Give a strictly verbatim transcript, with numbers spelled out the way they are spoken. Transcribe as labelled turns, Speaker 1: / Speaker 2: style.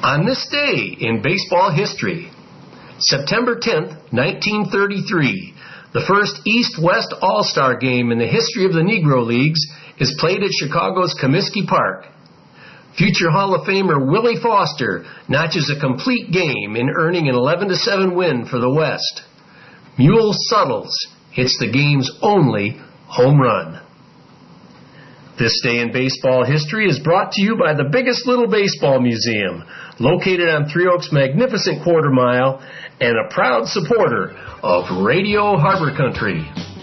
Speaker 1: On this day in baseball history, September tenth, nineteen thirty-three, the first East-West All-Star game in the history of the Negro Leagues is played at Chicago's Comiskey Park. Future Hall of Famer Willie Foster notches a complete game in earning an eleven to seven win for the West. Mule Suttles hits the game's only home run. This day in baseball history is brought to you by the Biggest Little Baseball Museum, located on Three Oaks' magnificent quarter mile and a proud supporter of Radio Harbor Country.